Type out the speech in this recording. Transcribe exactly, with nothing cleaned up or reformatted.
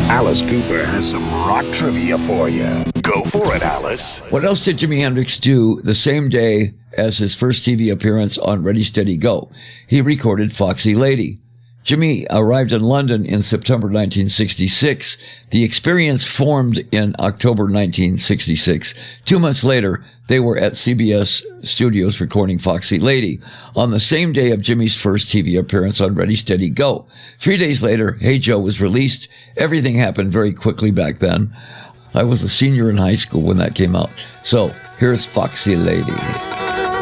Alice Cooper has some rock trivia for you. Go for it, Alice. What else did Jimi Hendrix do the same day as his first T V appearance on Ready, Steady, Go? He recorded Foxy Lady. Jimmy arrived in London in September nineteen sixty-six. The Experience formed in October nineteen sixty-six. Two months later, they were at C B S Studios recording Foxy Lady on the same day of Jimmy's first T V appearance on Ready, Steady, Go. Three days later, Hey Joe was released. Everything happened very quickly back then. I was a senior in high school when that came out. So here's Foxy Lady.